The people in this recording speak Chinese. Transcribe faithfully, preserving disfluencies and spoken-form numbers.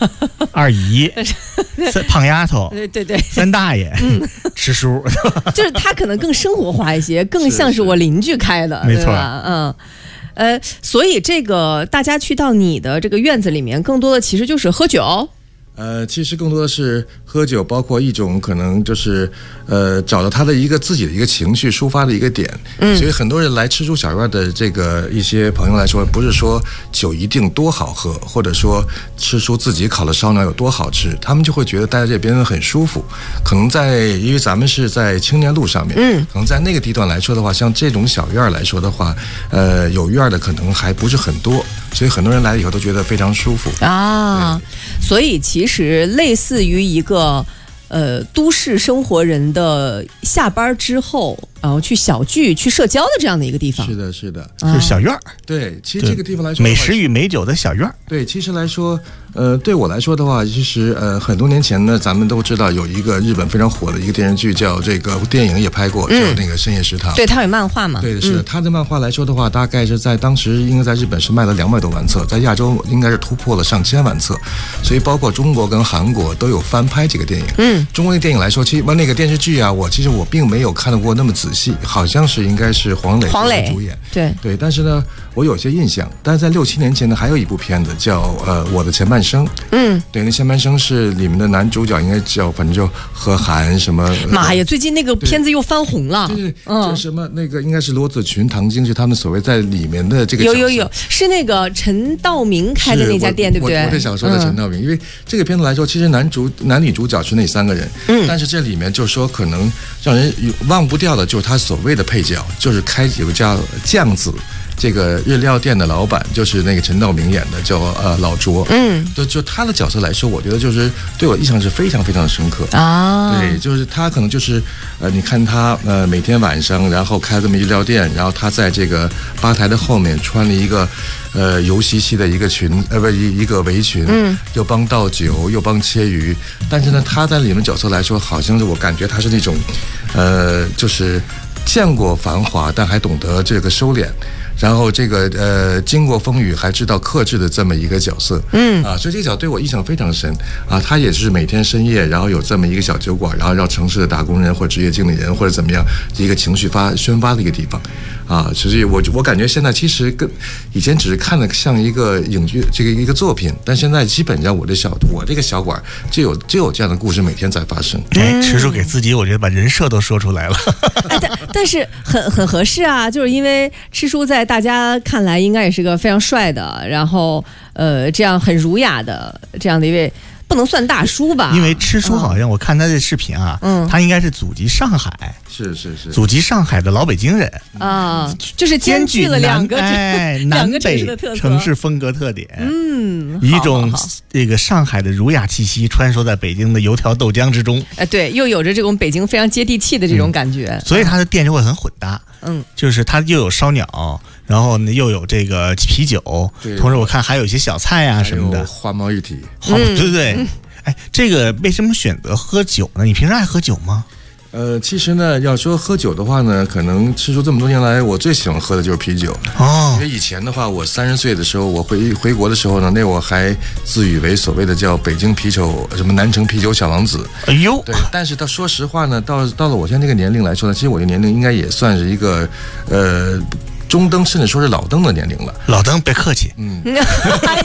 二姨、三胖丫头， 对对对， 三大爷，嗯，吃叔， 就是他可能更生活化一些，更像是我邻居开的， 没错， 嗯。呃，所以这个大家去到你的这个院子里面，更多的其实就是喝酒。 呃，其实更多的是喝酒，包括一种可能就是呃找到他的一个自己的一个情绪抒发的一个点。嗯，所以很多人来吃书小院的这个一些朋友来说，不是说酒一定多好喝，或者说吃出自己烤的烧鸟有多好吃，他们就会觉得待在这边很舒服。可能在因为咱们是在青年路上面，嗯，可能在那个地段来说的话，像这种小院来说的话，呃，有院的可能还不是很多，所以很多人来了以后都觉得非常舒服啊。所以其实类似于一个呃都市生活人的下班之后，然后去小聚、去社交的这样的一个地方。 是的，是的， 是小院儿。 对，其实这个地方来说， 美食与美酒的小院儿。 对，其实来说，呃，对我来说的话，其实呃，很多年前呢，咱们都知道有一个日本非常火的一个电视剧，叫这个电影也拍过，叫那个《深夜食堂》。 对，它有漫画嘛？ 对，是的，它的漫画来说的话，大概是在当时应该在日本是卖了两百多万册，在亚洲应该是突破了上千万册，所以包括中国跟韩国都有翻拍这个电影。嗯，中国那电影来说，其实那个电视剧啊，我其实我并没有看到过那么仔细，好像是应该是黄磊黄磊主演。 对对，但是呢，我有些印象。但是在六七年前呢，还有一部片子叫呃《我的前半生》。嗯，对，那前半生是里面的男主角应该叫反正就何涵什么。 妈呀，最近那个片子又翻红了。 对对，嗯，就什么那个应该是罗子群、唐晶是他们所谓在里面的这个角色。 有有有，是那个陈道明开的那家店，对不对？ 我我在想说的陈道明，嗯，因为这个片子来说，其实男主男女主角是那三个人，嗯，但是这里面就是说可能让人忘不掉的，就是他所谓的配角，就是开有个叫酱子。这个日料店的老板就是那个陈道明演的，叫呃老卓，嗯，就就他的角色来说，我觉得就是对我印象是非常非常的深刻啊。对，就是他可能就是呃，你看他呃每天晚上，然后开这么日料店，然后他在这个吧台的后面穿了一个呃油兮兮的一个裙，呃不一一个围裙，嗯，又帮倒酒，又帮切鱼，但是呢，他在里面角色来说，好像是我感觉他是那种，呃，就是见过繁华，但还懂得这个收敛。然后这个呃，经过风雨还知道克制的这么一个角色，嗯啊，所以这个角色对我印象非常深啊。他也是每天深夜，然后有这么一个小酒馆，然后让城市的打工人或者职业经理人或者怎么样一个情绪发宣发的一个地方啊。所以我我感觉现在其实跟以前只是看的像一个影剧这个一个作品，但现在基本上我这小我这个小馆就有就有这样的故事每天在发生。 哎，池叔给自己我觉得把人设都说出来了， 哎、但但是很很合适啊，就是因为池叔在大家看来应该也是个非常帅的，然后呃这样很儒雅的这样的一位，不能算大叔吧？ 因为吃叔好像我看他的视频啊，嗯，他应该是祖籍上海， 是是是， 祖籍上海的老北京人啊，嗯，就是兼具了两个哎两个城市的特色，城市风格特点，嗯，一种这个上海的儒雅气息穿梭在北京的油条豆浆之中， 哎，对，又有着这种北京非常接地气的这种感觉， 嗯，所以他的店就会很混搭，嗯，就是他又有烧鸟。然后呢，又有这个啤酒，同时我看还有一些小菜啊什么的， 花猫一体， 好，对对对，嗯，哎，这个为什么选择喝酒呢？你平时爱喝酒吗？ 呃，其实呢，要说喝酒的话呢，可能吃出这么多年来，我最喜欢喝的就是啤酒哦。因为以前的话，我三十岁的时候，我回回国的时候呢，那我还自以为所谓的叫北京啤酒，什么南城啤酒小王子。 哎呦， 对。但是到说实话呢，到到了我现在这个年龄来说呢，其实我这年龄应该也算是一个呃中登，甚至说是老登的年龄了。 老登，别客气， 嗯。